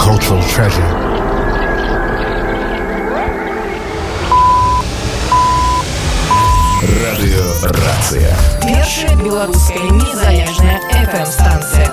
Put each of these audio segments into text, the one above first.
cultural treasure. Радиорация. Pierwsza белорусская незалежная FM-станция.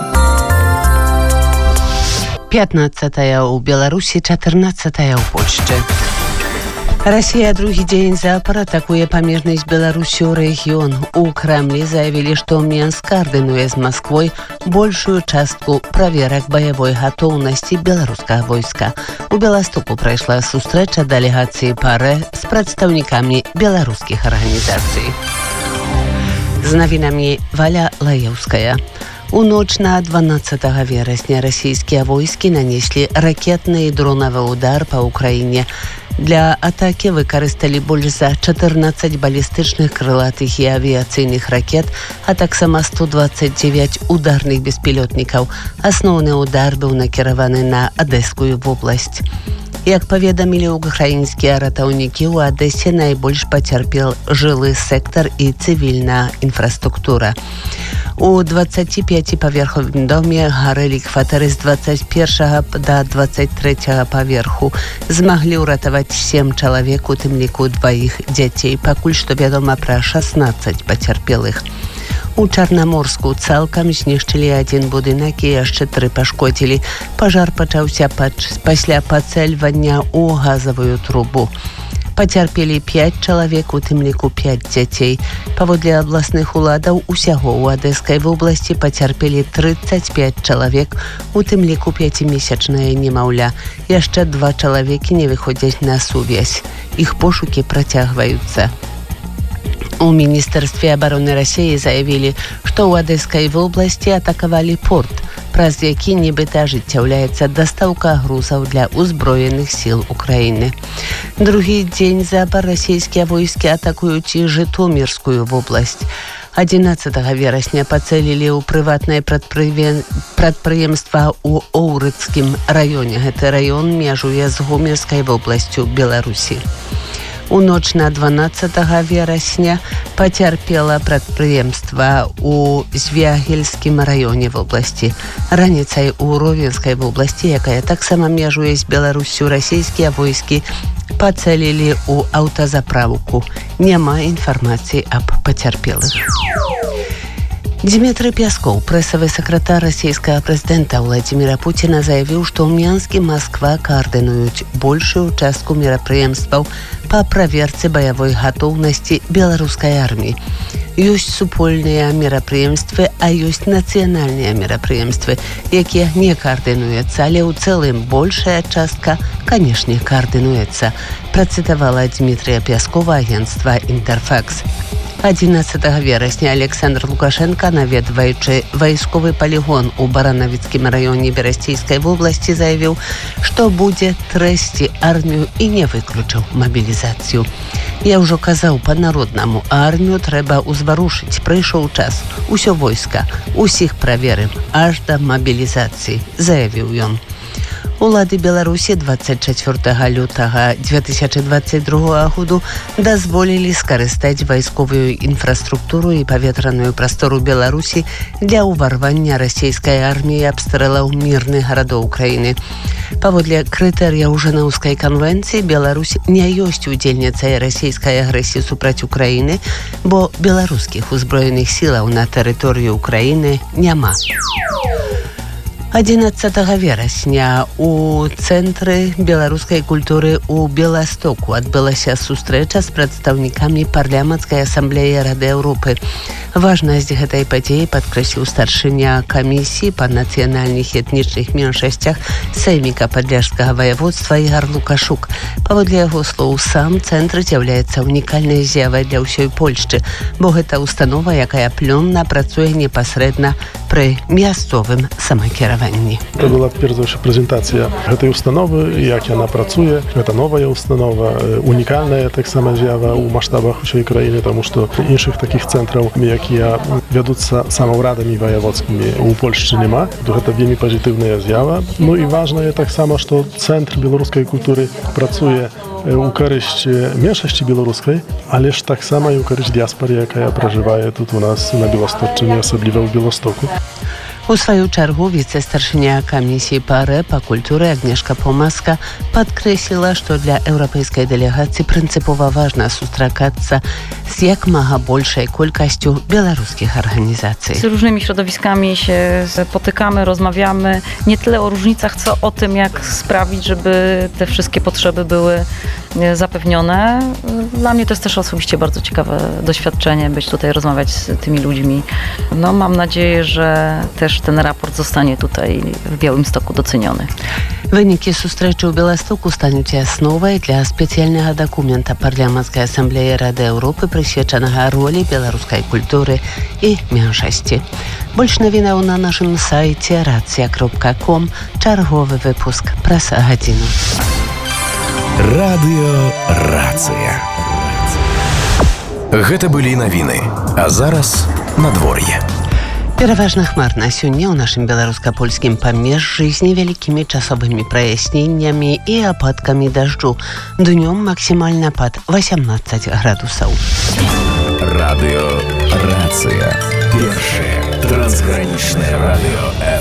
15-я ў Беларусі, 14-я ў Польшчы. Расія другі дзень запар атакуе памежнасць Беларусі ў рэгіён. У Крамлі заявілі, што Мінск каардынуе з Масквой большую частку праверак баявой гатоўнасці беларускага войска. У Беластоку прайшла сустрэча дэлегацыі ПАРЭ з прадстаўнікамі беларускіх арганізацый. З навінамі Валя Лаеўская. У ноч на 12 верасня расійскія войскі нанеслі ракетны і дронавы удар па ўкраіне. Для атакі выкарысталі больш за 14 балістычных крылатых і авіяцыйных ракет, а таксама 129 ударных беспілётнікаў. Асноўны удар быў накіраваны на Адэскую вобласць. Як паведамілі украінскія ратаўнікі, у Адэсе найбольш пацярпеў жылы сектар і цывільная інфраструктура. У 25-паверховым доме гарэлі кватэры з 21 да 23 паверху. Змаглі ўратаваць 7 чалавек, у тым ліку 2 дзяцей. Пакуль што вядома пра 16 пацярпелых. У Чарнаморску цалкам знішчылі 1 будынак і яшчэ 3 пашкодзілі. Пажар пачаўся пасля пацэльвання ў газавую трубу. Пацярпелі 5 чалавек, у тым ліку 5 дзяцей. Паводле абласных уладаў, усяго ў Адэскай вобласці пацярпелі 35 чалавек, у тым ліку 5-месячнае немаўля. Яшчэ 2 чалавекі не выходзяць на сувязь. Іх пошукі працягваюцца. У Міністэрстве абароны Расіі заявілі, што ў Адэскай вобласці атакавалі порт, праз які нібыта ажыццяўляецца дастаўка грузаў для ўзброеных сіл Украіны. Другі дзень запар расійскія войскі атакуюць і Жытомірскую вобласць. 11 верасня пацэлілі ў прыватнае прадпрыемства ў Оўрыцкім раёне. Гэты раён межуе з Гомельскай вобласцю Беларусі. У ноч на 12 верасня пацярпела прадпрыемства ў Звягельскім раёне вобласці. Раніцай у Ровенскай вобласці, якая таксама межуе з Беларусю, расійскія войскі пацэлілі ў аўтазапраўку. Няма інфармацыі аб пацярпелых. Дмітрый Пяскоў, прэсавы сакратар расійскага прэзідэнта Владзіміра Пуціна, заявіў, што ў Мінску і Масква каардынуюць большую частку мерапрыемстваў па праверцы баявой гатоўнасці беларускай арміі. Ёсць супольныя мерапрыемствы, а ёсць нацыянальныя мерапрыемствы, якія не каардынуюцца, але ў цэлым большая частка, канешне, каардынуецца, працытавала Дмітрыя Пяскова агенцтва «Інтэрфакс». 11 верасня Александр Лукашенко, наведваючы вайсковы палігон у Баранавіцкім раёне Берасцейскай вобласці, заявіў, што будзе трэсці армію і не выключыў мабілізацыю. Я ўжо казаў па-народнаму, армію трэба ўзварушыць, прыйшоў час. Усё войска, усіх праверым, аж да мабілізацыі, заявіў ён. Улады Беларусі 24 лютага 2022 году дазволілі скарыстаць вайсковую інфраструктуру і паветраную прастору Беларусі для ўварвання расійскай арміі абстрэлаў мірных гарадоў краіны. Паводле крытэрыяў Жэнаўскай канвенцыі, Беларусь не ёсць удзельніцай расійскай агрэсіі супраць Украіны, бо беларускіх узброеных сілаў на тэрыторыі Украіны няма. 11 верасня у Цэнтры беларускай культуры ў Беластоку адбылася сустрэча з прадстаўнікамі парламенцкай асамблеі Рады Еўропы. Важнасць гэтай падзеі падкрэсліў старшыня камісіі па нацыянальных і этнічных меншасцях Сейміка Падляшскага ваяводства Ігар Лукашук. Паводле яго слоў, сам цэнтр з'яўляецца унікальнай з'явай для ўсёй Польшчы, бо гэта установа, якая плённа працуе непасрэдна пры мясцовым самакіраванні. To była pierwsza prezentacja tej ustanove, jak ona pracuje. To nowa ustanowa, unikalna, tak samo zjawa u masштабах всей країни, тому що інших таких центрів, які ведуться самоврадами воєводськими, у Польщі нема. То це дуже позитивна з'ява. Ну і важливо так само, що Центр білоруської культури працює у користь меншості білоруської, але ж так само і у користь діаспори, яка проживає тут у нас на Білосточчині, особливо в Білостоку. У сваю чаргу віцэ-старшыня камісіі па РЭ па культуры Агнешка Помаска падкрэсліла, што для еўрапейскай дэлегацыі прынцыпова важна сустракацца z jak mага большej колькасцю беларускіх арганізацый. Z różnymi środowiskami się spotykamy, rozmawiamy nie tyle o różnicach, co o tym, jak sprawić, żeby te wszystkie potrzeby były zapewnione. Dla mnie to jest też osobiście bardzo ciekawe doświadczenie, być tutaj, rozmawiać z tymi ludźmi. No, mam nadzieję, że też ten raport zostanie tutaj w Białymstoku doceniony. Вынікі сустрэчы ў Беластоку стануць асновай для спецыяльнага дакумента парламенцкай асамблеі Рады Еўропы, прысвечанага ролі беларускай культуры і меншасці. Больш навінаў на нашым сайце racja.com. Чарговы выпуск праз гадзіну. Радыё Рацыя. Гэта былі навіны, а зараз надвор'е. Пераважна хмарна сёння ў нашым беларуска-польскім памежжы з невялікімі часовымі праясненнямі і ападкамі дажджу. Днём максімальны апад 18 градусаў. Радыё Рацыя. Першае трансгранічнае радыё